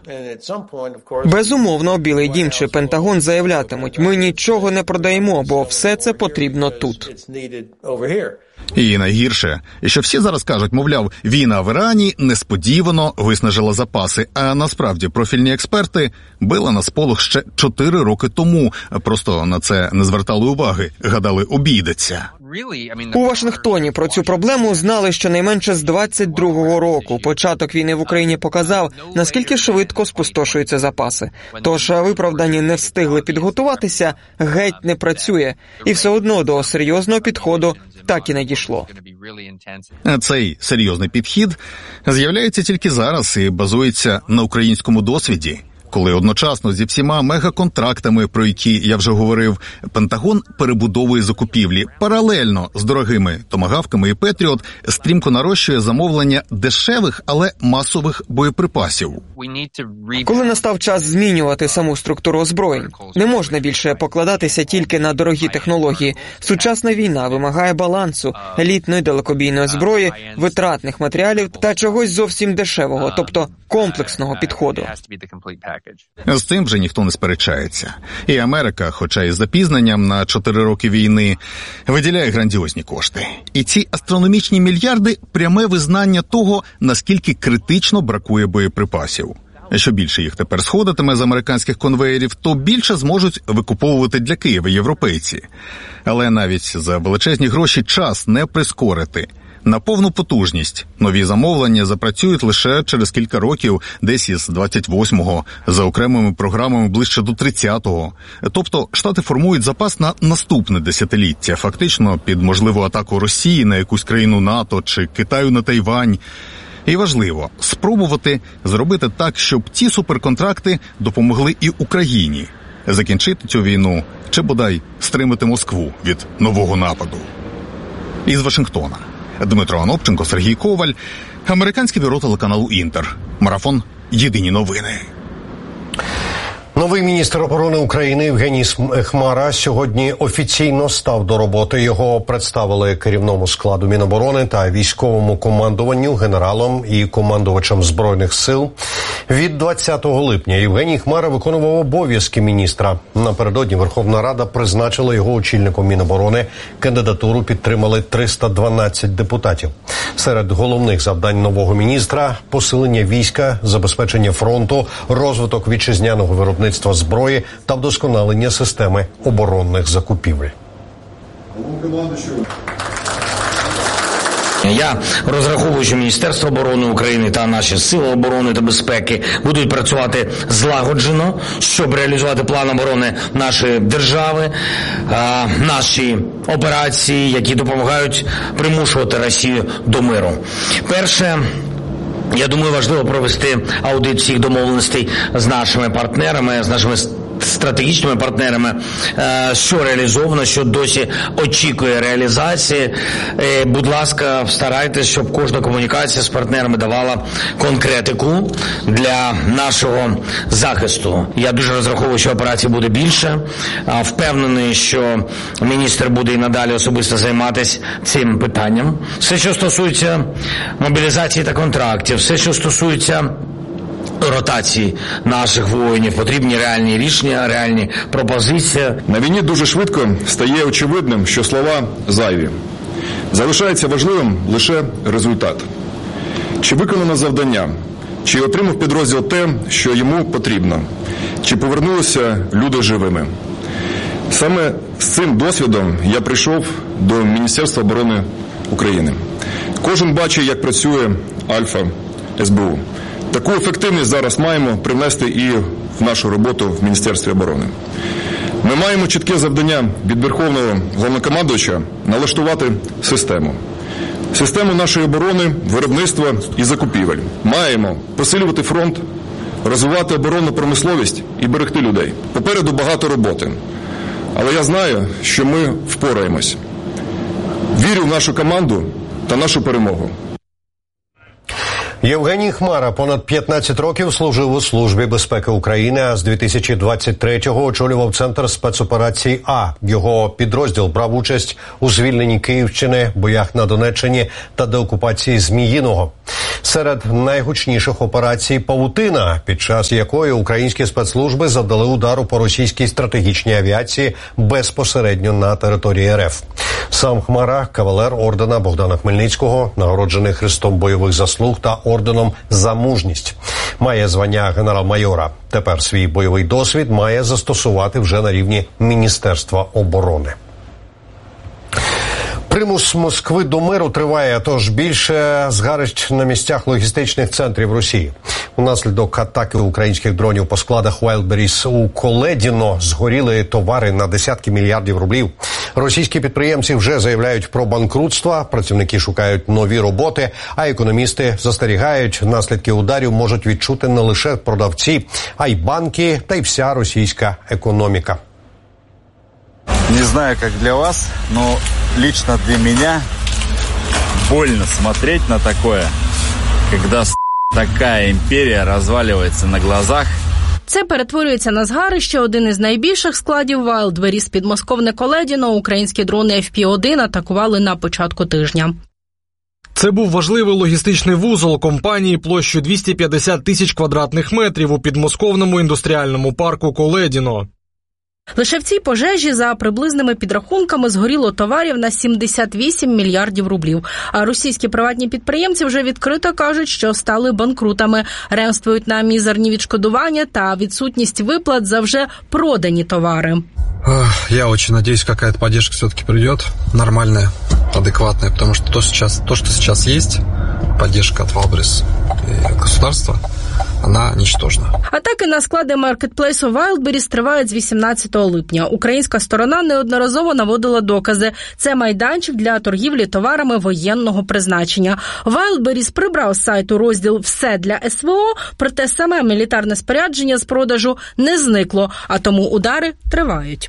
Безумовно, Білий дім чи Пентагон заявлятимуть, ми нічого не продаємо, бо все це потрібно тут. І найгірше, що всі зараз кажуть, мовляв, війна в Ірані несподівано виснажила запаси, а насправді профільні експерти били на сполох ще 4 роки тому. Просто на це не звертали уваги, гадали, обійдеться. У Вашингтоні про цю проблему знали щонайменше з 22-го року. Початок війни в Україні показав, наскільки швидко спустошуються запаси. Тож виправдані не встигли підготуватися, геть не працює. І все одно до серйозного підходу так і не дійшло. Цей серйозний підхід з'являється тільки зараз і базується на українському досвіді. Коли одночасно зі всіма мегаконтрактами, про які я вже говорив, Пентагон перебудовує закупівлі. Паралельно з дорогими томагавками і Петріот стрімко нарощує замовлення дешевих, але масових боєприпасів. Коли настав час змінювати саму структуру озброєнь, не можна більше покладатися тільки на дорогі технології. Сучасна війна вимагає балансу, елітної далекобійної зброї, витратних матеріалів та чогось зовсім дешевого, тобто комплексного підходу. З цим вже ніхто не сперечається. І Америка, хоча і з запізненням на 4 роки війни, виділяє грандіозні кошти. І ці астрономічні мільярди – пряме визнання того, наскільки критично бракує боєприпасів. Що більше їх тепер сходитиме з американських конвеєрів, то більше зможуть викуповувати для Києва європейці. Але навіть за величезні гроші час не прискорити. На повну потужність нові замовлення запрацюють лише через кілька років, десь із 28-го, за окремими програмами ближче до 30-го. Тобто Штати формують запас на наступне десятиліття, фактично під можливу атаку Росії на якусь країну НАТО чи Китаю на Тайвань. І важливо спробувати зробити так, щоб ці суперконтракти допомогли і Україні закінчити цю війну чи бодай стримати Москву від нового нападу. Із Вашингтона. Дмитро Анопченко, Сергій Коваль, американське бюро телеканалу «Інтер». Марафон «Єдині новини». Новий міністр оборони України Євгеній Хмара сьогодні офіційно став до роботи. Його представили керівному складу Міноборони та військовому командуванню, генералом і командувачем Збройних сил. Від 20 липня Євгеній Хмара виконував обов'язки міністра. Напередодні Верховна Рада призначила його очільником Міноборони. Кандидатуру підтримали 312 депутатів. Серед головних завдань нового міністра – посилення війська, забезпечення фронту, розвиток вітчизняного виробництва зброї та вдосконалення системи оборонних закупівель. Я розраховую, що Міністерство оборони України та наші сили оборони та безпеки будуть працювати злагоджено, щоб реалізувати план оборони нашої держави, наші операції, які допомагають примушувати Росію до миру. Перше, я думаю, важливо провести аудит всіх домовленостей з нашими партнерами, з нашими стратегічними партнерами, що реалізовано, що досі очікує реалізації. Будь ласка, старайтесь, щоб кожна комунікація з партнерами давала конкретику для нашого захисту. Я дуже розраховую, що операцій буде більше. Впевнений, що міністр буде і надалі особисто займатися цим питанням. Все, що стосується мобілізації та контрактів, все, що стосується ротації наших воїнів, потрібні реальні рішення, реальні пропозиції. На війні дуже швидко стає очевидним, що слова зайві. Залишається важливим лише результат. Чи виконано завдання, чи отримав підрозділ те, що йому потрібно, чи повернулися люди живими. Саме з цим досвідом я прийшов до Міністерства оборони України. Кожен бачить, як працює Альфа СБУ. Таку ефективність зараз маємо привнести і в нашу роботу в Міністерстві оборони. Ми маємо чітке завдання від Верховного Головнокомандувача налаштувати систему. Систему нашої оборони, виробництва і закупівель. Маємо посилювати фронт, розвивати оборонну промисловість і берегти людей. Попереду багато роботи. Але я знаю, що ми впораємось. Вірю в нашу команду та нашу перемогу. Євгеній Хмара понад 15 років служив у Службі безпеки України, а з 2023-го очолював Центр спецоперацій А. Його підрозділ брав участь у звільненні Київщини, боях на Донеччині та деокупації Зміїного. Серед найгучніших операцій «Павутина», під час якої українські спецслужби завдали удару по російській стратегічній авіації безпосередньо на території РФ. Сам Хмара – кавалер ордена Богдана Хмельницького, нагороджений Хрестом бойових заслуг та орденом «За мужність». Має звання генерал-майора. Тепер свій бойовий досвід має застосувати вже на рівні Міністерства оборони. Примус Москви до миру триває, тож більше згарищ на місцях логістичних центрів Росії. Унаслідок атаки українських дронів по складах Wildberries у Коледіно згоріли товари на десятки мільярдів рублів. Російські підприємці вже заявляють про банкрутство, працівники шукають нові роботи, а економісти застерігають, наслідки ударів можуть відчути не лише продавці, а й банки та й вся російська економіка. Не знаю, как для вас, но лично для меня больно смотреть на такое, когда такая империя разваливается на глазах. Це перетворюється на згарище. Один із найбільших складів Wildberries підмосковне Коледіно українські дрони FP-1 атакували на початку тижня. Це був важливий логістичний вузол компанії площею 250 тисяч квадратних метрів у підмосковному індустріальному парку Коледіно. Лише в цій пожежі, за приблизними підрахунками, згоріло товарів на 78 мільярдів рублів. А російські приватні підприємці вже відкрито кажуть, що стали банкрутами, ремствують на мізерні відшкодування та відсутність виплат за вже продані товари. Я очень надеюсь, какая-то поддержка все-таки придет, нормальная, адекватная, потому что то, что сейчас есть, поддержка от Wildberries и от государства, вона нічтожна. Атаки на склади маркетплейсу Wildberries тривають з 18 липня. Українська сторона неодноразово наводила докази. Це майданчик для торгівлі товарами воєнного призначення. Wildberries прибрав з сайту розділ «Все для СВО», проте саме мілітарне спорядження з продажу не зникло, а тому удари тривають.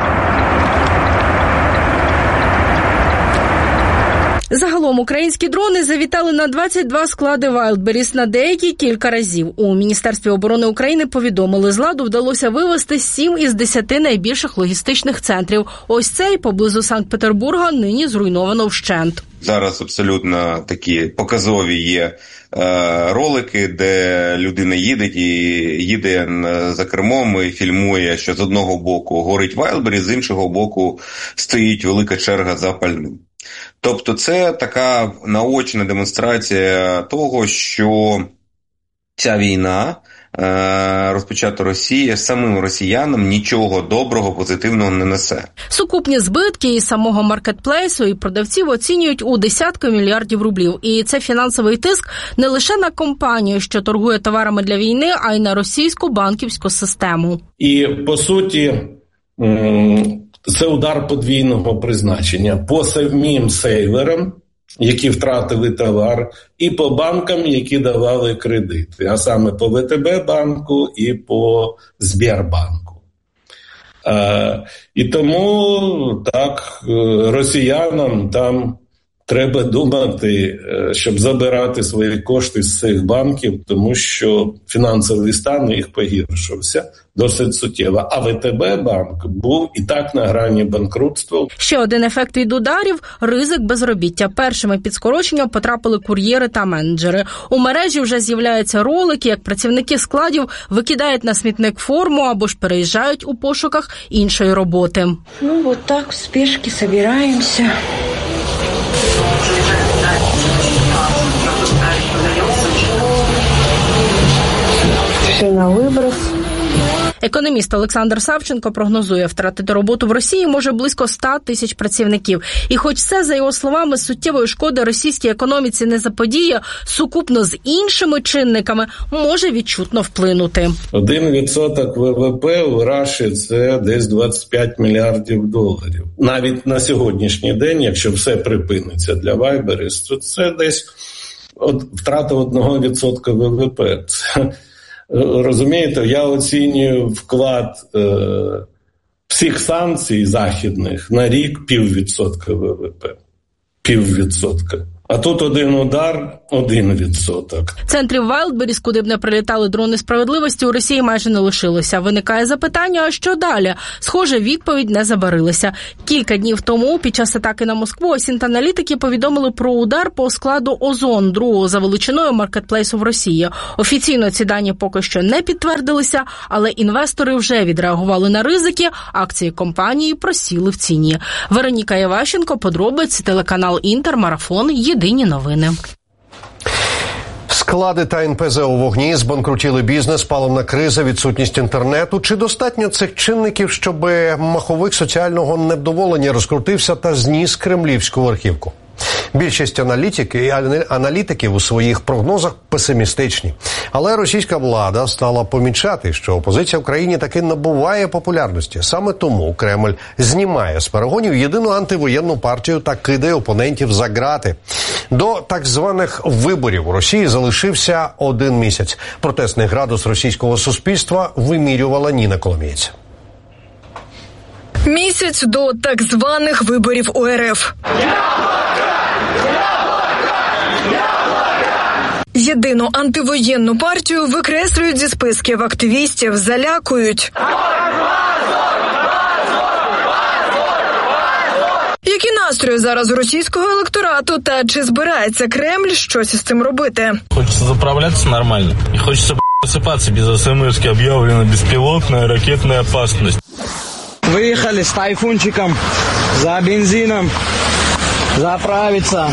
Загалом українські дрони завітали на 22 склади Wildberries, на деякі кілька разів. У Міністерстві оборони України повідомили, з ладу вдалося вивести 7 із 10 найбільших логістичних центрів. Ось цей поблизу Санкт-Петербурга нині зруйновано вщент. Зараз абсолютно такі показові є ролики, де людина їде за кермом і фільмує, що з одного боку горить Wildberries, з іншого боку стоїть велика черга за пальним. Тобто це така наочна демонстрація того, що ця війна, розпочата Росія, самим росіянам нічого доброго, позитивного не несе. Сукупні збитки і самого маркетплейсу, і продавців оцінюють у десятки мільярдів рублів. І це фінансовий тиск не лише на компанію, що торгує товарами для війни, а й на російську банківську систему. І, по суті, це удар подвійного призначення по самим сейверам, які втратили товар, і по банкам, які давали кредити, а саме по ВТБ-банку і по Сбербанку. І тому так росіянам там треба думати, щоб забирати свої кошти з цих банків, тому що фінансовий стан їх погіршився досить суттєво. А ВТБ-банк був і так на грані банкрутства. Ще один ефект від ударів – ризик безробіття. Першими під скорочення потрапили кур'єри та менеджери. У мережі вже з'являються ролики, як працівники складів викидають на смітник форму або ж переїжджають у пошуках іншої роботи. Ну, вот так в спешке собираемся. Все на виброс. Економіст Олександр Савченко прогнозує, втратити роботу в Росії може близько 100 тисяч працівників. І хоч це, за його словами, суттєвої шкоди російській економіці не заподіє, сукупно з іншими чинниками може відчутно вплинути. 1% ВВП в Раші – це десь 25 мільярдів доларів. Навіть на сьогоднішній день, якщо все припиниться для Wildberries, то це десь втрата 1% ВВП. Це, розумієте, я оцінюю вклад всіх санкцій західних на рік 0,5% ВВП. 0,5%. А тут один удар, 1%. Центрів Вайлдберріс, куди б не прилітали дрони справедливості, у Росії майже не лишилося. Виникає запитання, а що далі? Схоже, відповідь не забарилася. Кілька днів тому, під час атаки на Москву, осінт-аналітики повідомили про удар по складу «Озон», другого за величиною маркетплейсу в Росії. Офіційно ці дані поки що не підтвердилися, але інвестори вже відреагували на ризики, акції компанії просіли в ціні. Вероніка Іващенко, подробиці, телеканал «Інтер», Марафон, Єдині новини. Склади та НПЗ у вогні, збанкрутілий бізнес, паливна криза, відсутність інтернету. Чи достатньо цих чинників, щоб маховик соціального невдоволення розкрутився та зніс кремлівську верхівку? Більшість аналітиків у своїх прогнозах песимістичні. Але російська влада стала помічати, що опозиція в країні таки набуває популярності. Саме тому Кремль знімає з перегонів єдину антивоєнну партію та кидає опонентів за ґрати. До так званих виборів у Росії залишився 1 місяць. Протестний градус російського суспільства вимірювала Ніна Коломієць. Місяць до так званих виборів у РФ. Єдину антивоєнну партію викреслюють зі списків активістів, залякують. Які настрої зараз у російського електорату та чи збирається Кремль щось із цим робити? Хочеться заправлятися нормально і хочеться просипатися без смс-ки, об'явлена безпілотна ракетна опасність. Выехали с тайфунчиком за бензином заправиться.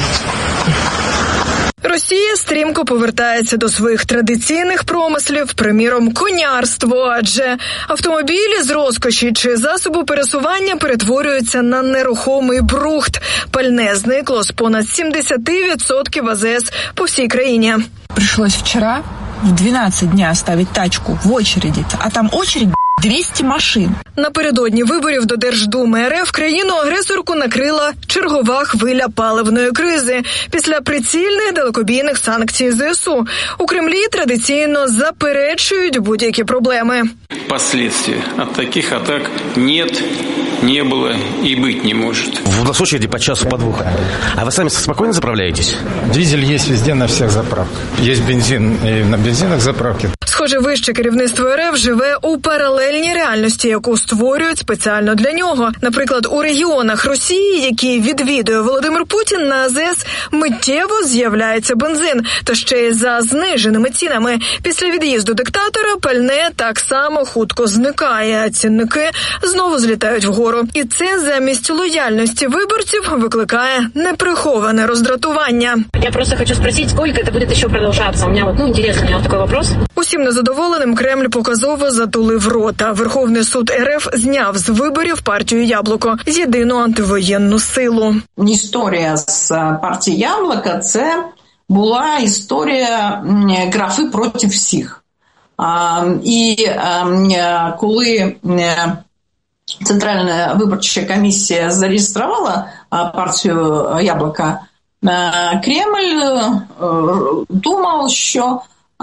Росія стрімко повертається до своїх традиційних промислів, приміром, конярство, адже автомобілі з розкоші чи засобу пересування перетворюються на нерухомий брухт. Пальне зникло з понад 70% АЗС по всій країні. Пришлось вчера в 12 дня ставить тачку в очереди, а там очередь 200 машин. Напередодні виборів до Держдуми РФ країну-агресорку накрила чергова хвиля паливної кризи після прицільних далекобійних санкцій ЗСУ. У Кремлі традиційно заперечують будь-які проблеми. Последствий от таких атак нет, не было и быть не может. У нас очереди по часу, по двух. А вы сами спокойно заправляетесь? Дизель есть везде на всех заправках. Есть бензин и на бензинах заправки. Схоже, вище керівництво РФ живе у паралельній реальності, яку створюють спеціально для нього. Наприклад, у регіонах Росії, які відвідує Володимир Путін, на АЗС миттєво з'являється бензин, та ще й за зниженими цінами. Після від'їзду диктатора пальне так само хутко зникає, а цінники знову злітають вгору. І це замість лояльності виборців викликає неприховане роздратування. Я просто хочу спросити, скільки це буде ще продовжуватися? У мене, інтересний такий вопрос. Усім незадоволеним Кремль показово затулив рота. Верховний суд РФ зняв з виборів партію «Яблуко» – єдину антивоєнну силу. Історія з партії «Яблуко» – це була історія графи проти всіх. І коли Центральна виборча комісія зареєструвала партію «Яблуко», Кремль думав, що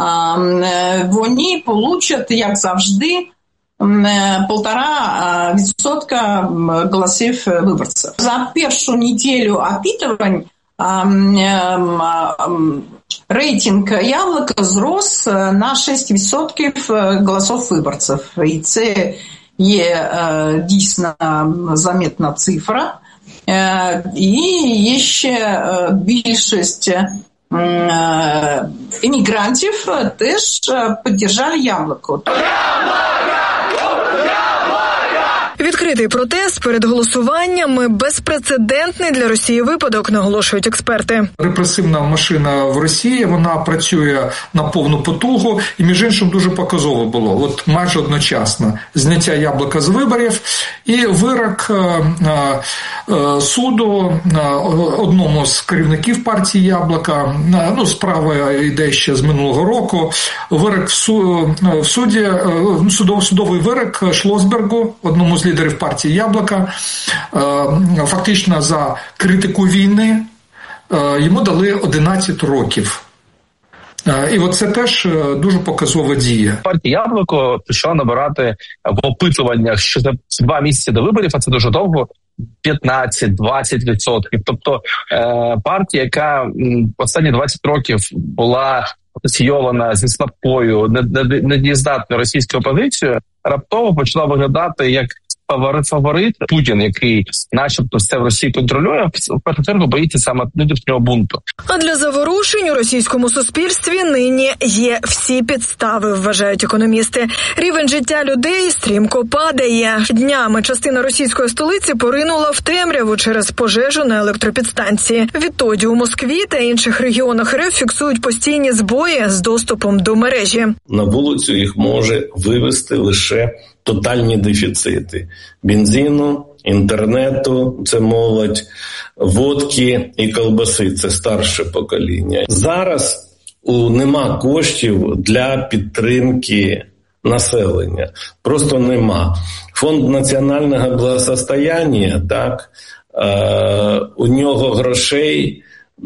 вони получать, як завжди, 1,5% голосів виборців. За першу неділю опитувань рейтинг «Яблуко» зрос на 6% голосів виборців. І це є дійсно замітна цифра. І є ще більшість іммігрантів теж підтримали «Яблуко». Відкритий протест перед голосуванням – безпрецедентний для Росії випадок, наголошують експерти. Репресивна машина в Росії, вона працює на повну потугу, і між іншим дуже показово було, от майже одночасно, зняття «Яблука» з виборів і вирок суду одному з керівників партії «Яблука», справа йде ще з минулого року, вирок в суді, судовий вирок Шлосбергу, одному з лідерів партії «Яблуко», фактично за критику війни, йому дали 11 років. І от це теж дуже показова дія. Партія «Яблуко» почала набирати в опитуваннях ще за 2 місяці до виборів, а це дуже довго, 15-20%. Тобто партія, яка останні 20 років була асоційована зі слабкою, недієздатною російською опозицією, раптово почала виглядати як фаворит Путін, який начебто все в Росії контролює, в першу чергу боїться саме внутрішнього бунту. А для заворушень у російському суспільстві нині є всі підстави, вважають економісти. Рівень життя людей стрімко падає. Днями частина російської столиці поринула в темряву через пожежу на електропідстанції. Відтоді у Москві та інших регіонах РФ фіксують постійні збої з доступом до мережі. На вулицю їх може вивести лише тотальні дефіцити бензину, інтернету, це молодь, водки і колбаси, це старше покоління. Зараз нема коштів для підтримки населення. Просто нема. Фонд національного благосостояння, так, у нього грошей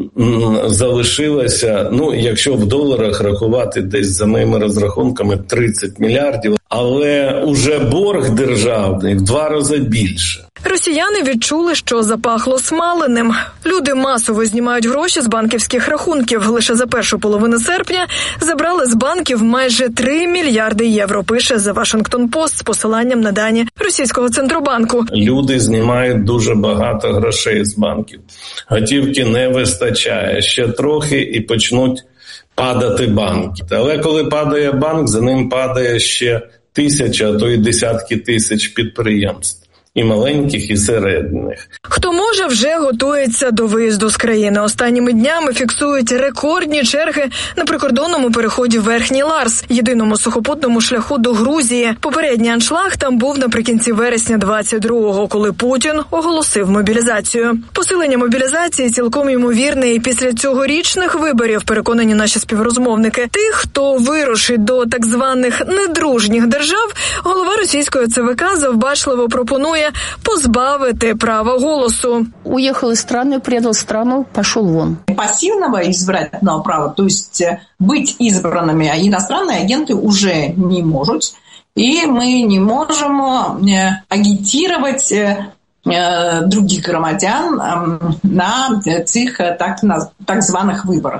залишилося, якщо в доларах рахувати десь за моїми розрахунками 30 мільярдів, але уже борг державний в 2 рази більше. Росіяни відчули, що запахло смаленим. Люди масово знімають гроші з банківських рахунків. Лише за першу половину серпня забрали з банків майже 3 мільярди євро, пише The Washington Post з посиланням на дані російського центробанку. Люди знімають дуже багато грошей з банків. Готівки не вистачає. Ще трохи і почнуть падати банки. Але коли падає банк, за ним падає ще 1000, а то й десятки тисяч підприємств. І маленьких, і середніх. Хто може, вже готується до виїзду з країни. Останніми днями фіксують рекордні черги на прикордонному переході Верхній Ларс, єдиному сухопутному шляху до Грузії. Попередній аншлаг там був наприкінці вересня 22-го, коли Путін оголосив мобілізацію. Посилення мобілізації цілком ймовірне і після цьогорічних виборів, переконані наші співрозмовники. Тих, хто вирушить до так званих недружніх держав, голова російської ЦВК завбачливо пропонує позбавити права голосу. Уехал из страны, предал страну, пошел вон. Пассивного избирательного права, то есть быть избранными иностранные агенты уже не могут. И мы не можем агитировать других громадян на цих так званих виборах.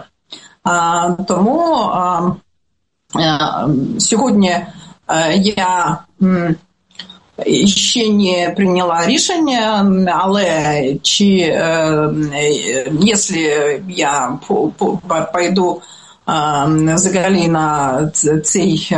Тому сьогодні я ще не прийняла рішення, але якщо я пойду взагалі на цей,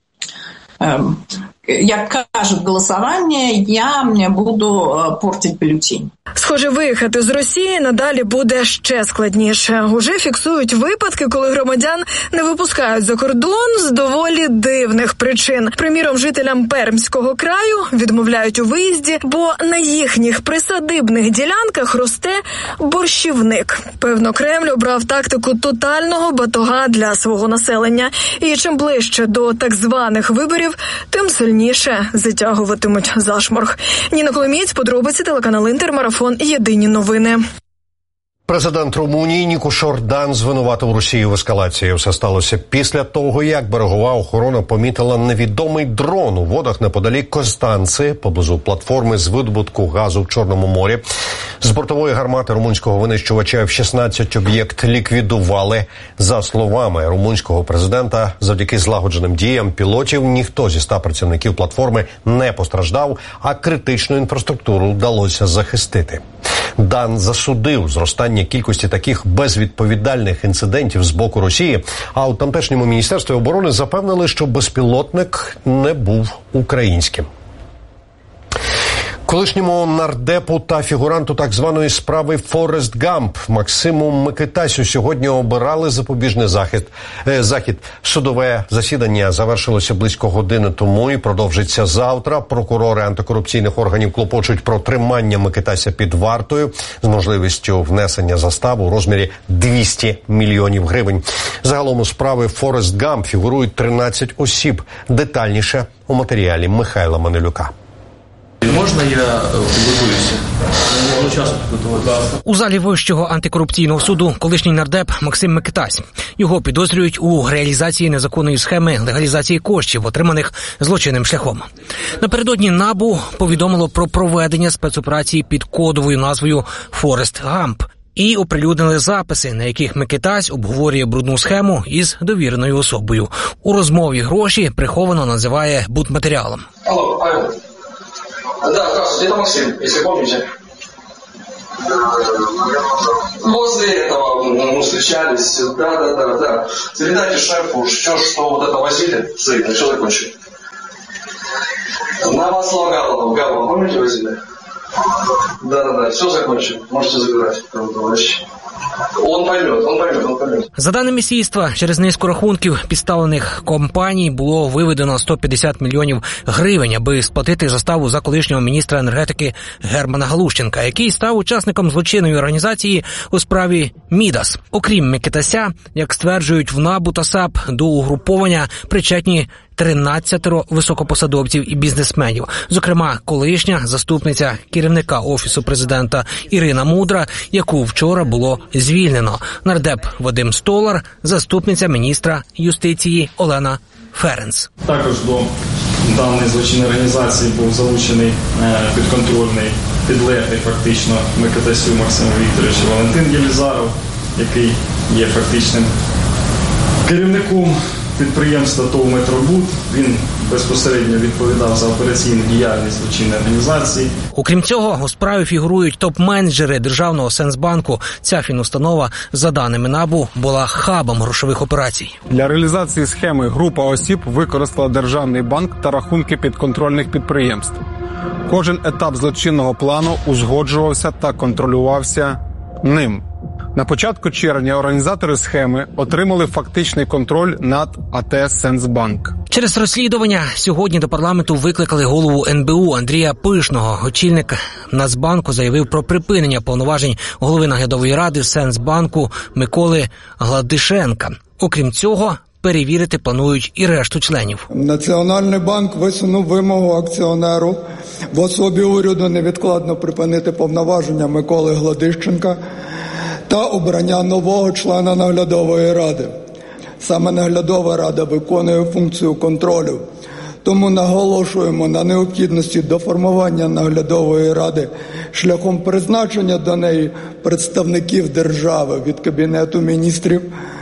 як кажуть, голосування, я буду портити бюлетень. Схоже, виїхати з Росії надалі буде ще складніше. Уже фіксують випадки, коли громадян не випускають за кордон з доволі дивних причин. Приміром, жителям Пермського краю відмовляють у виїзді, бо на їхніх присадибних ділянках росте борщівник. Певно, Кремль обрав тактику тотального батога для свого населення. І чим ближче до так званих виборів, тим сильніше затягуватимуть зашморг. Ніна Коломієць, подробиці, телеканал Інтер, марафон «Єдині новини». Президент Румунії Никош Ордан звинуватив Росію в ескалації. Все сталося після того, як берегова охорона помітила невідомий дрон у водах неподалік Констанци, поблизу платформи з видобутку газу в Чорному морі. З бортової гармати румунського винищувача F-16 об'єкт ліквідували. За словами румунського президента, завдяки злагодженим діям пілотів ніхто зі 100 працівників платформи не постраждав, а критичну інфраструктуру вдалося захистити. Дан засудив зростання кількості таких безвідповідальних інцидентів з боку Росії, а у тамтешньому міністерстві оборони запевнили, що безпілотник не був українським. Колишньому нардепу та фігуранту так званої справи Форест Гамп Максиму Микитасю сьогодні обирали запобіжний захід. Судове засідання завершилося близько години тому і продовжиться завтра. Прокурори антикорупційних органів клопочуть про тримання Микитася під вартою з можливістю внесення застави у розмірі 200 мільйонів гривень. Загалом у справі Форест Гамп фігурують 13 осіб. Детальніше у матеріалі Михайла Манилюка. Можна я підготуюся? Не можу часу підготуватися. У залі Вищого антикорупційного суду колишній нардеп Максим Микитась. Його підозрюють у реалізації незаконної схеми легалізації коштів, отриманих злочинним шляхом. Напередодні НАБУ повідомило про проведення спецоперації під кодовою назвою «Форест Гамп». І оприлюднили записи, на яких Микитась обговорює брудну схему із довіреною особою. У розмові гроші приховано називає будматеріалом. Алло, Павел. Да, здравствуйте, это Максим, если помните. После этого мы встречались, да. Передайте шефу, что вот это возили, на все закончили. На масло Галова, помните, возили? Да, все закончили, можете забирать, товарищи. Он поймет. За даними слідства, через низку рахунків підставлених компаній було виведено 150 мільйонів гривень, аби сплатити заставу за колишнього міністра енергетики Германа Галущенка, який став учасником злочинної організації у справі Мідас. Окрім Микитася, як стверджують в НАБУ та САП, до угруповання причетні 13 високопосадовців і бізнесменів. Зокрема, колишня заступниця керівника Офісу президента Ірина Мудра, яку вчора було звільнено. Нардеп Вадим Столар, заступниця міністра юстиції Олена Ференц. Також до даної злочинної організації був залучений підконтрольний, підлеглий фактично Микитасю Максиму Вікторовичу Валентин Єлізаров, який є фактичним керівником підприємства ТОВ «Метробуд». Він безпосередньо відповідав за операційну діяльність злочинної організації. Окрім цього, у справі фігурують топ-менеджери Державного Сенсбанку. Ця фінустанова, за даними НАБУ, була хабом грошових операцій. Для реалізації схеми група осіб використала Державний банк та рахунки підконтрольних підприємств. Кожен етап злочинного плану узгоджувався та контролювався ним. На початку червня організатори схеми отримали фактичний контроль над АТ «Сенсбанк». Через розслідування сьогодні до парламенту викликали голову НБУ Андрія Пишного. Очільник Нацбанку заявив про припинення повноважень голови наглядової ради Сенсбанку Миколи Гладишенка. Окрім цього, перевірити планують і решту членів. Національний банк висунув вимогу акціонеру в особі уряду невідкладно припинити повноваження Миколи Гладишенка та обрання нового члена наглядової ради. Саме наглядова рада виконує функцію контролю. Тому наголошуємо на необхідності доформування наглядової ради шляхом призначення до неї представників держави від Кабінету міністрів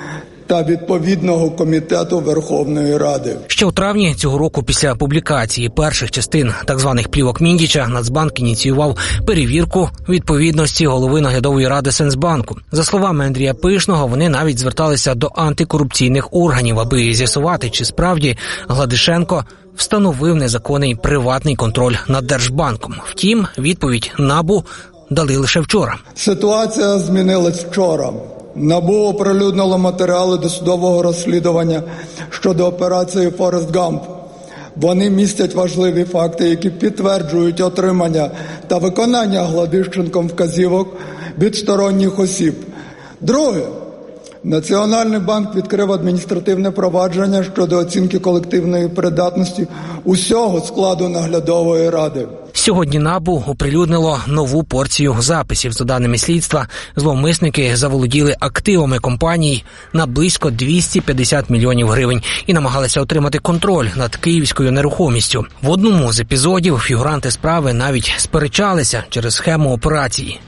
та відповідного комітету Верховної Ради. Ще у травні цього року, після публікації перших частин так званих плівок Міндіча, Нацбанк ініціював перевірку відповідності голови наглядової ради Сенсбанку. За словами Андрія Пишного, вони навіть зверталися до антикорупційних органів, аби з'ясувати, чи справді Гладишенко встановив незаконний приватний контроль над Держбанком. Втім, відповідь НАБУ дали лише вчора. Ситуація змінилась вчора. НАБУ оприлюднило матеріали досудового розслідування щодо операції «Форест Гамп». Вони містять важливі факти, які підтверджують отримання та виконання Гладишенком вказівок від сторонніх осіб. Друге. Національний банк відкрив адміністративне провадження щодо оцінки колективної придатності усього складу наглядової ради. Сьогодні НАБУ оприлюднило нову порцію записів. За даними слідства, зловмисники заволоділи активами компаній на близько 250 мільйонів гривень і намагалися отримати контроль над київською нерухомістю. В одному з епізодів фігуранти справи навіть сперечалися через схему операції.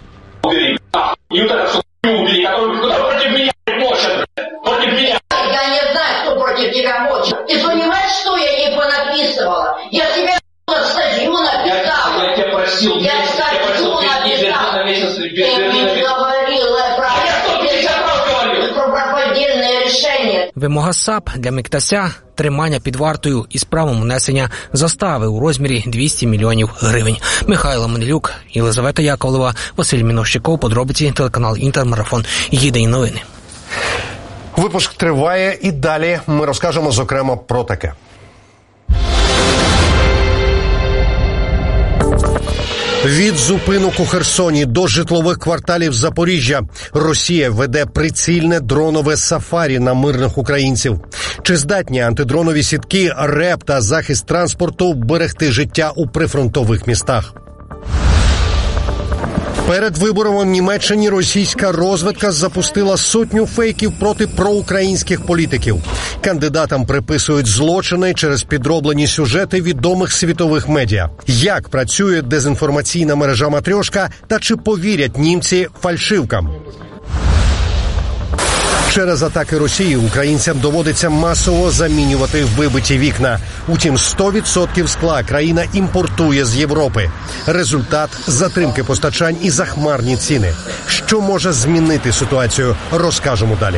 Я не знаю, кто против тебя хочет. Ты понимаешь, что я ей понаписывала? Я тебя статью написала. Я тебя просил. Я статью написала. Ты мне говорила про поддельное решение. Вимога САП для Микитася – тримання під вартою із правом внесення застави у розмірі 200 мільйонів гривень. Михайло Манилюк, Єлизавета Яковлева, Василь Мінощиков. Подробиці, телеканал «Інтермарафон». Єдині новини. Випуск триває і далі ми розкажемо, зокрема, про таке. Від зупинок у Херсоні до житлових кварталів Запоріжжя Росія веде прицільне дронове сафарі на мирних українців. Чи здатні антидронові сітки, РЕП та захист транспорту берегти життя у прифронтових містах? Перед вибором у Німеччині російська розвідка запустила сотню фейків проти проукраїнських політиків. Кандидатам приписують злочини через підроблені сюжети відомих світових медіа. Як працює дезінформаційна мережа «Матрьошка» та чи повірять німці фальшивкам? Через атаки Росії українцям доводиться масово замінювати вибиті вікна. Утім, 100% скла країна імпортує з Європи. Результат – затримки постачань і захмарні ціни. Що може змінити ситуацію, розкажемо далі.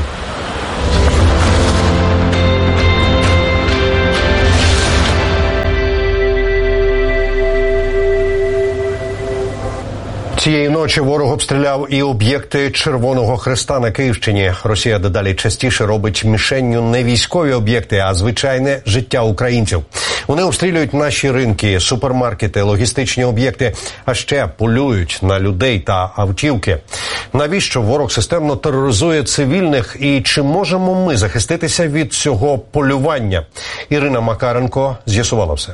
Цієї ночі ворог обстріляв і об'єкти Червоного Хреста на Київщині. Росія дедалі частіше робить мішенню не військові об'єкти, а звичайне життя українців. Вони обстрілюють наші ринки, супермаркети, логістичні об'єкти, а ще полюють на людей та автівки. Навіщо ворог системно тероризує цивільних і чи можемо ми захиститися від цього полювання? Ірина Макаренко з'ясувала все.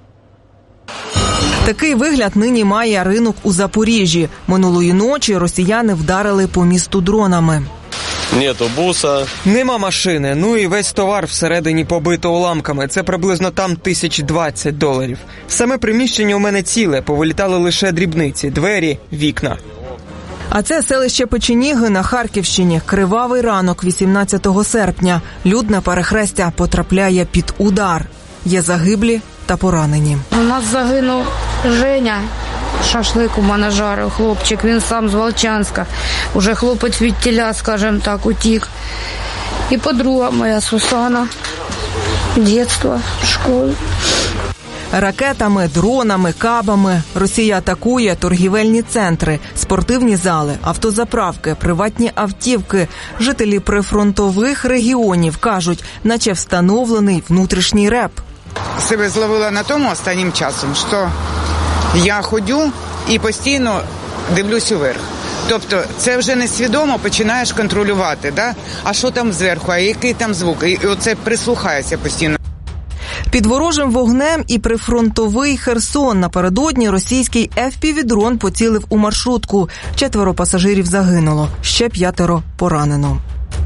Такий вигляд нині має ринок у Запоріжжі. Минулої ночі росіяни вдарили по місту дронами. Нету буса. Нема машини, ну і весь товар всередині побито уламками. Це приблизно там $1020. Саме приміщення у мене ціле, повилітали лише дрібниці, двері, вікна. А це селище Печеніги на Харківщині. Кривавий ранок 18 серпня. Людне перехрестя потрапляє під удар. Є загиблі та поранені. У нас загинув Женя. Шашлик у мене жарив хлопчик. Він сам з Волчанська. Уже хлопець від тіля, скажімо так, утік. І подруга моя Сусана. Дєтство, школу. Ракетами, дронами, кабами Росія атакує торгівельні центри, спортивні зали, автозаправки, приватні автівки. Жителі прифронтових регіонів кажуть, наче встановлений внутрішній РЕП. Себе зловила на тому останнім часом, що я ходжу і постійно дивлюсь уверх. Тобто це вже несвідомо починаєш контролювати, да? А що там зверху, а який там звук, і оце прислухаєшся постійно. Під ворожим вогнем і прифронтовий Херсон. Напередодні російський FPV-дрон поцілив у маршрутку. 4 пасажирів загинуло, ще 5 поранено.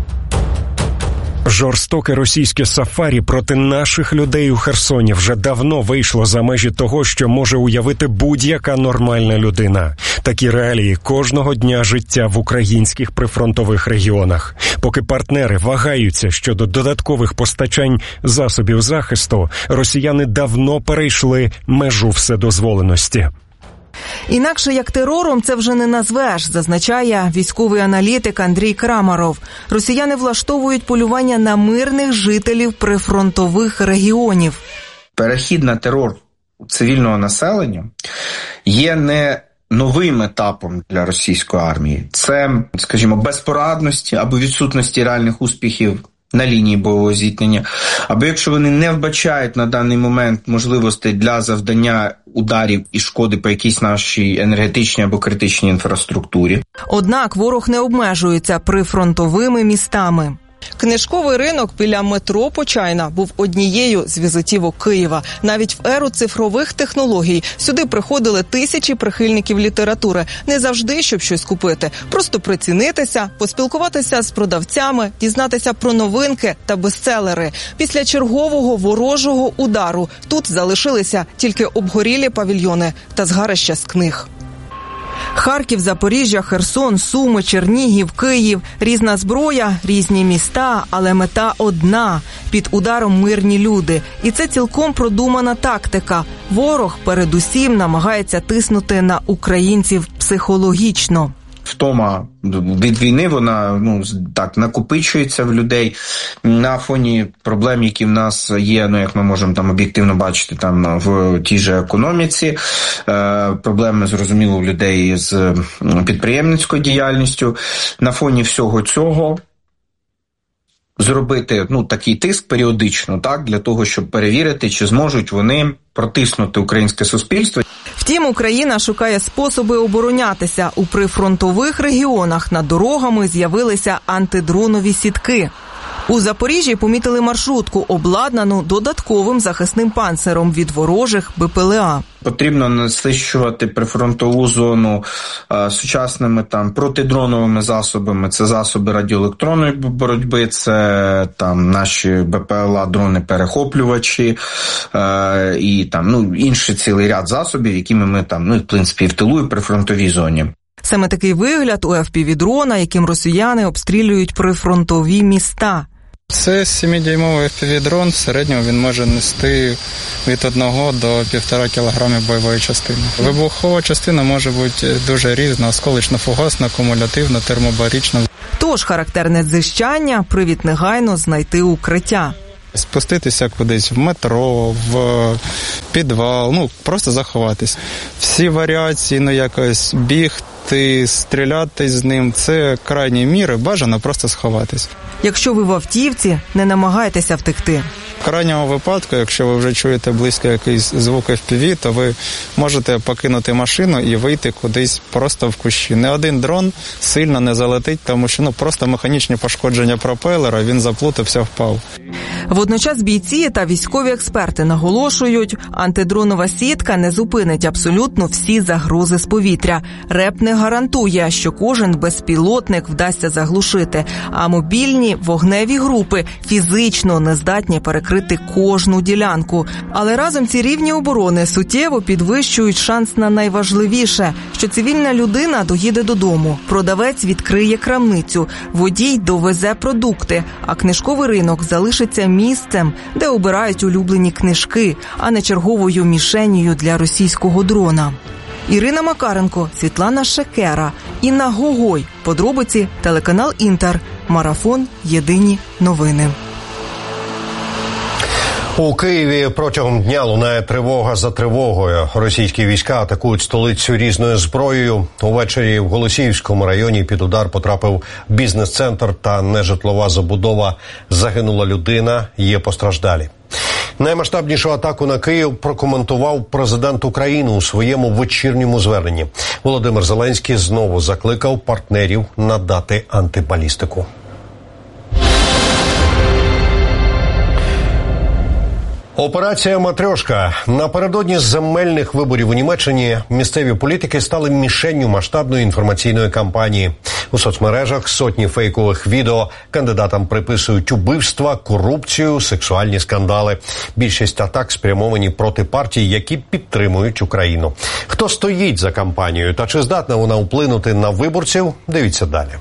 Жорстоке російське сафарі проти наших людей у Херсоні вже давно вийшло за межі того, що може уявити будь-яка нормальна людина. Такі реалії кожного дня життя в українських прифронтових регіонах. Поки партнери вагаються щодо додаткових постачань засобів захисту, росіяни давно перейшли межу вседозволеності. Інакше як терором це вже не назвеш, зазначає військовий аналітик Андрій Крамаров. Росіяни влаштовують полювання на мирних жителів прифронтових регіонів. Перехід на терор цивільного населення є не новим етапом для російської армії. Це, скажімо, безпорадності або відсутності реальних успіхів на лінії бойового зіткнення, або якщо вони не вбачають на даний момент можливостей для завдання ударів і шкоди по якійсь нашій енергетичній або критичній інфраструктурі. Однак ворог не обмежується прифронтовими містами. Книжковий ринок біля метро Почайна був однією з візитівок Києва. Навіть в еру цифрових технологій сюди приходили тисячі прихильників літератури. Не завжди, щоб щось купити. Просто прицінитися, поспілкуватися з продавцями, дізнатися про новинки та бестселери. Після чергового ворожого удару тут залишилися тільки обгорілі павільйони та згарища з книг. Харків, Запоріжжя, Херсон, Суми, Чернігів, Київ. Різна зброя, різні міста, але мета одна – під ударом мирні люди. І це цілком продумана тактика. Ворог передусім намагається тиснути на українців психологічно. Втома від війни, вона так накопичується в людей на фоні проблем, які в нас є, як ми можемо там об'єктивно бачити там в тій же економіці, проблеми, зрозуміло, в людей з підприємницькою діяльністю. На фоні всього цього зробити такий тиск періодично, так, для того, щоб перевірити, чи зможуть вони протиснути українське суспільство. Втім, Україна шукає способи оборонятися. У прифронтових регіонах над дорогами з'явилися антидронові сітки. У Запоріжжі помітили маршрутку, обладнану додатковим захисним панциром від ворожих БПЛА. Потрібно насищувати прифронтову зону сучасними протидроновими засобами. Це засоби радіоелектронної боротьби, це наші БПЛА, дрони-перехоплювачі і інший цілий ряд засобів, якими ми в принципі в тилу і прифронтовій зоні. Саме такий вигляд у FPV-дрона, яким росіяни обстрілюють прифронтові міста. Це 7-дюймовий FPV-дрон, в середньому він може нести від 1 до 1,5 кг бойової частини. Вибухова частина може бути дуже різна, осколочно-фугасна, кумулятивна, термобарична. Тож характерне дзижчання – привід негайно знайти укриття. Спуститися кудись в метро, в підвал, просто заховатись. Всі варіації, якось бігти, стріляти з ним – це крайні міри, бажано просто сховатись. Якщо ви в автівці, не намагайтеся втекти. В крайньому випадку, якщо ви вже чуєте близько якийсь звук FPV, то ви можете покинути машину і вийти кудись просто в кущі. Не один дрон сильно не залетить, тому що просто механічні пошкодження пропелера, він заплутався, впав. Водночас бійці та військові експерти наголошують, антидронова сітка не зупинить абсолютно всі загрози з повітря. РЕП не гарантує, що кожен безпілотник вдасться заглушити, а мобільні вогневі групи фізично не здатні перекрити кожну ділянку. Але разом ці рівні оборони суттєво підвищують шанс на найважливіше, що цивільна людина доїде додому, продавець відкриє крамницю, водій довезе продукти, а книжковий ринок залишиться місцем, де обирають улюблені книжки, а не черговою мішенью для російського дрона. Ірина Макаренко, Світлана Шекера, Інна Гогой. Подробиці телеканал Інтер. Марафон. Єдині новини. У Києві протягом дня лунає тривога за тривогою. Російські війська атакують столицю різною зброєю. Увечері в Голосіївському районі під удар потрапив бізнес-центр та нежитлова забудова. Загинула людина, є постраждалі. Наймасштабнішу атаку на Київ прокоментував президент України у своєму вечірньому зверненні. Володимир Зеленський знову закликав партнерів надати антибалістику. Операція «Матрьошка». Напередодні земельних виборів у Німеччині місцеві політики стали мішенню масштабної інформаційної кампанії. У соцмережах сотні фейкових відео кандидатам приписують убивства, корупцію, сексуальні скандали. Більшість атак спрямовані проти партій, які підтримують Україну. Хто стоїть за кампанією та чи здатна вона вплинути на виборців, дивіться далі.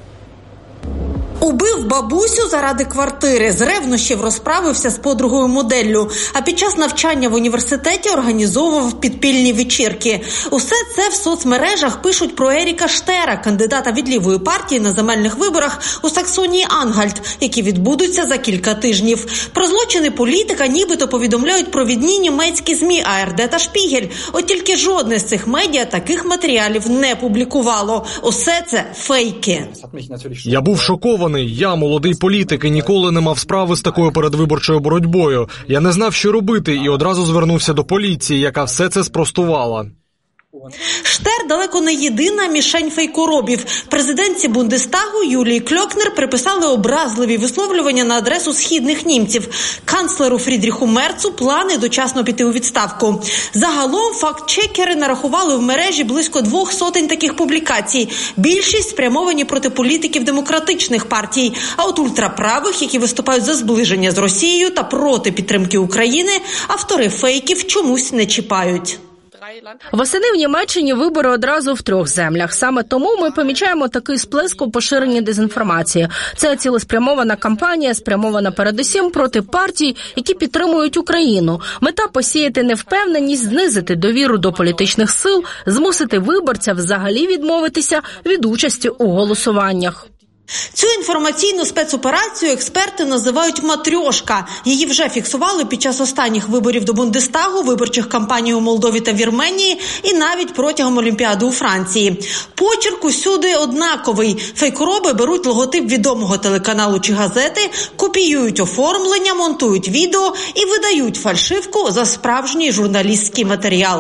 Убив бабусю заради квартири, з ревнощів розправився з подругою моделлю, а під час навчання в університеті організовував підпільні вечірки. Усе це в соцмережах пишуть про Еріка Штера, кандидата від лівої партії на земельних виборах у Саксонії-Ангальт, які відбудуться за кілька тижнів. Про злочини політика нібито повідомляють провідні німецькі ЗМІ АРД та Шпігель. От тільки жодне з цих медіа таких матеріалів не публікувало. Усе це фейки. Я був шокований. Я, молодий політик, і ніколи не мав справи з такою передвиборчою боротьбою. Я не знав, що робити, і одразу звернувся до поліції, яка все це спростувала. Штер далеко не єдина мішень фейкоробів. Президентці Бундестагу Юлії Кльокнер приписали образливі висловлювання на адресу східних німців. Канцлеру Фрідріху Мерцу плани дочасно піти у відставку. Загалом факт-чекери нарахували в мережі близько 200 таких публікацій. Більшість спрямовані проти політиків демократичних партій. А от ультраправих, які виступають за зближення з Росією та проти підтримки України, автори фейків чомусь не чіпають. Восени в Німеччині вибори одразу в 3 землях. Саме тому ми помічаємо такий сплеск у поширенні дезінформації. Це цілеспрямована кампанія, спрямована передусім проти партій, які підтримують Україну. Мета – посіяти невпевненість, знизити довіру до політичних сил, змусити виборця взагалі відмовитися від участі у голосуваннях. Цю інформаційну спецоперацію експерти називають «Матрьошка». Її вже фіксували під час останніх виборів до Бундестагу, виборчих кампаній у Молдові та Вірменії і навіть протягом Олімпіади у Франції. Почерк усюди однаковий. Фейкороби беруть логотип відомого телеканалу чи газети, копіюють оформлення, монтують відео і видають фальшивку за справжній журналістський матеріал.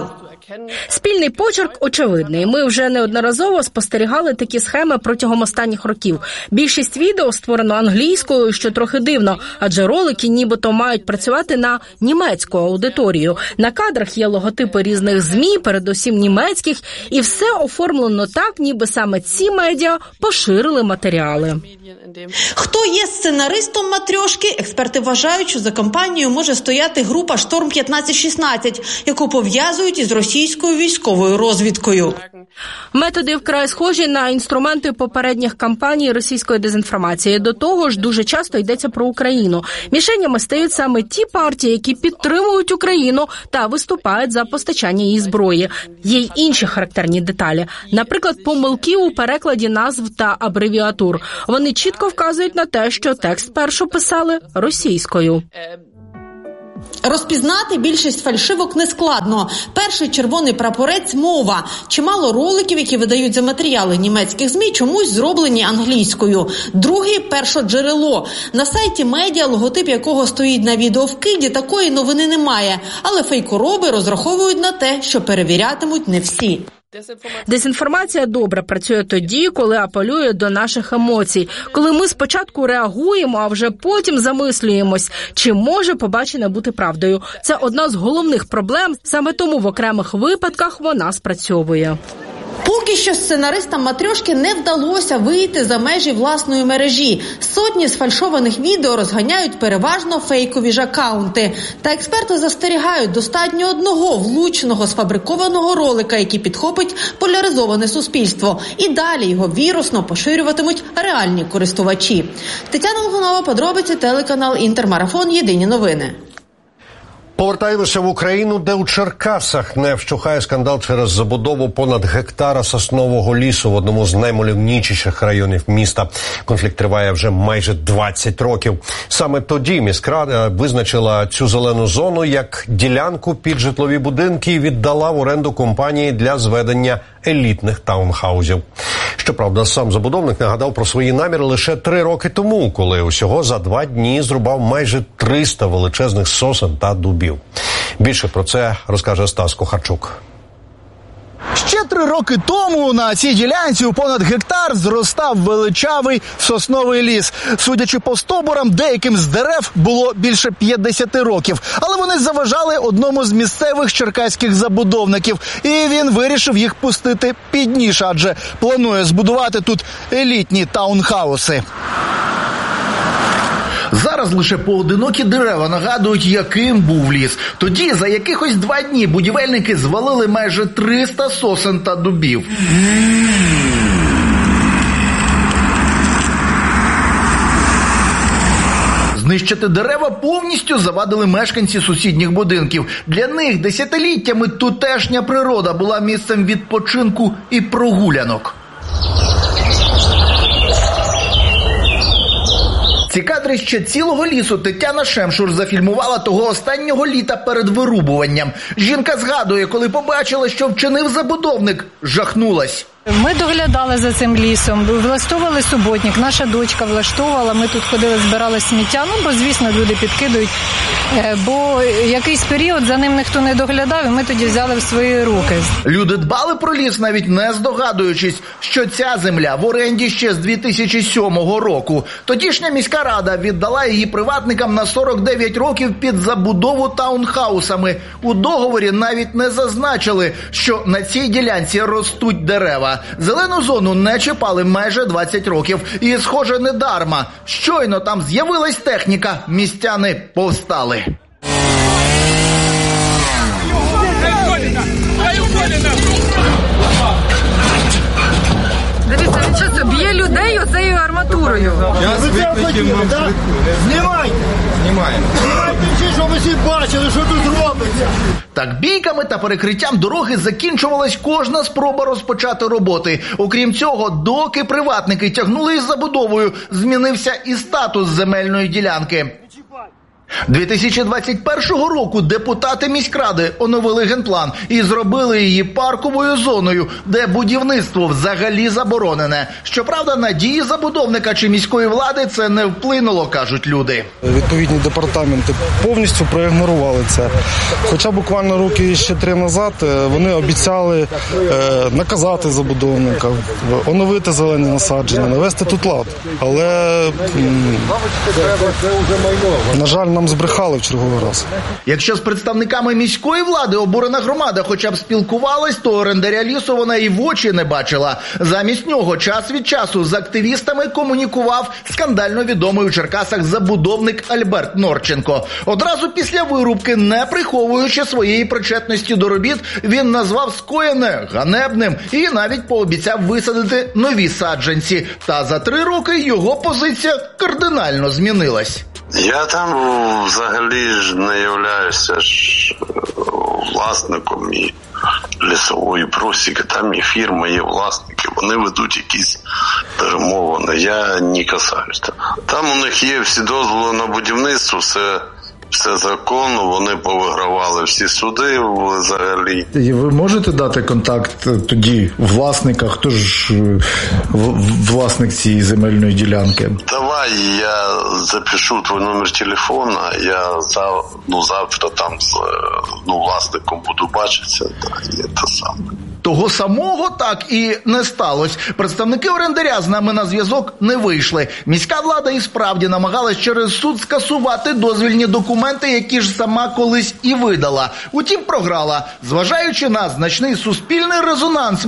Спільний почерк очевидний. Ми вже неодноразово спостерігали такі схеми протягом останніх років. Більшість відео створено англійською, що трохи дивно, адже ролики нібито мають працювати на німецьку аудиторію. На кадрах є логотипи різних ЗМІ, передусім німецьких, і все оформлено так, ніби саме ці медіа поширили матеріали. Хто є сценаристом «Матрьошки»? Експерти вважають, що за кампанією може стояти група «Шторм-1516», яку пов'язують із російською військовою розвідкою. Методи вкрай схожі на інструменти попередніх кампаній російської дезінформації. До того ж, дуже часто йдеться про Україну. Мішенями стають саме ті партії, які підтримують Україну та виступають за постачання її зброї. Є й інші характерні деталі. Наприклад, помилки у перекладі назв та абревіатур. Вони чітко вказують на те, що текст спершу писали російською. Розпізнати більшість фальшивок нескладно. Перший червоний прапорець – мова. Чимало роликів, які видають за матеріали німецьких ЗМІ, чомусь зроблені англійською. Другий – першоджерело. На сайті медіа, логотип якого стоїть на відеовкиді, такої новини немає. Але фейкороби розраховують на те, що перевірятимуть не всі. Дезінформація добре працює тоді, коли апелює до наших емоцій. Коли ми спочатку реагуємо, а вже потім замислюємось, чи може побачене бути правдою. Це одна з головних проблем, саме тому в окремих випадках вона спрацьовує. Поки що сценаристам «Матрьошки» не вдалося вийти за межі власної мережі. Сотні сфальшованих відео розганяють переважно фейкові ж акаунти. Та експерти застерігають, достатньо одного влучного сфабрикованого ролика, який підхопить поляризоване суспільство. І далі його вірусно поширюватимуть реальні користувачі. Тетяна Логунова, подробиці, телеканал «Інтермарафон», єдині новини. Повертаємося в Україну, де у Черкасах не вщухає скандал через забудову понад гектара соснового лісу в одному з наймальовничіших районів міста. Конфлікт триває вже майже 20 років. Саме тоді міськрада визначила цю зелену зону як ділянку під житлові будинки і віддала в оренду компанії для зведення елітних таунхаузів. Щоправда, сам забудовник нагадав про свої наміри лише 3 роки тому, коли усього за 2 дні зрубав майже 300 величезних сосен та дубів. Більше про це розкаже Стас Кухарчук. Ще 3 роки тому на цій ділянці у понад гектар зростав величавий сосновий ліс. Судячи по стовбурам, деяким з дерев було більше 50 років. Але вони заважали одному з місцевих черкаських забудовників. І він вирішив їх пустити під ніж, адже планує збудувати тут елітні таунхауси. Зараз лише поодинокі дерева нагадують, яким був ліс. Тоді за якихось 2 дні будівельники звалили майже 300 сосен та дубів. Знищити дерева повністю завадили мешканці сусідніх будинків. Для них десятиліттями тутешня природа була місцем відпочинку і прогулянок. Ці кадри ще цілого лісу Тетяна Шемшур зафільмувала того останнього літа перед вирубуванням. Жінка згадує, коли побачила, що вчинив забудовник, жахнулась. Ми доглядали за цим лісом, влаштовували суботник, наша дочка влаштовувала, ми тут ходили, збирали сміття, бо, звісно, люди підкидують, бо якийсь період за ним ніхто не доглядав, і ми тоді взяли в свої руки. Люди дбали про ліс, навіть не здогадуючись, що ця земля в оренді ще з 2007 року. Тодішня міська рада віддала її приватникам на 49 років під забудову таунхаусами. У договорі навіть не зазначили, що на цій ділянці ростуть дерева. Зелену зону не чіпали майже 20 років. І, схоже, не дарма. Щойно там з'явилась техніка, містяни повстали. Дивіться, він часто б'є людей оцею арматурою. Знімайте! Знімаємо, щоб ви всі бачили, що тут робиться. Так бійками та перекриттям дороги закінчувалась кожна спроба розпочати роботи. Окрім цього, доки приватники тягнули із забудовою, змінився і статус земельної ділянки. 2021 року депутати міськради оновили генплан і зробили її парковою зоною, де будівництво взагалі заборонене. Щоправда, на дії забудовника чи міської влади це не вплинуло, кажуть люди. Відповідні департаменти повністю проігнорували це. Хоча буквально роки ще 3 назад вони обіцяли наказати забудовника, оновити зелені насадження, навести тут лад. Але, на жаль, нам збрехали в черговий раз. Якщо з представниками міської влади обурена громада хоча б спілкувалась, то орендаря лісу вона і в очі не бачила. Замість нього час від часу з активістами комунікував скандально відомий у Черкасах забудовник Альберт Норченко. Одразу після вирубки, не приховуючи своєї причетності до робіт, він назвав скоєне ганебним і навіть пообіцяв висадити нові саджанці. Та за 3 роки його позиція кардинально змінилась. Я там взагалі ж не являюся ж власником і лісової просіки, там і фірми, є власники, вони ведуть якісь перемовини, я не касаюсь. Там у них є всі дозволи на будівництво, все законно, вони повигравали всі суди взагалі. І ви можете дати контакт тоді власника, хто ж власник цієї земельної ділянки? Давай я запишу твій номер телефона, я завтра там з власником буду бачитися, і те саме. Того самого так і не сталося. Представники орендаря з нами на зв'язок не вийшли. Міська влада і справді намагалась через суд скасувати дозвільні документи, які ж сама колись і видала. Утім, програла. Зважаючи на значний суспільний резонанс,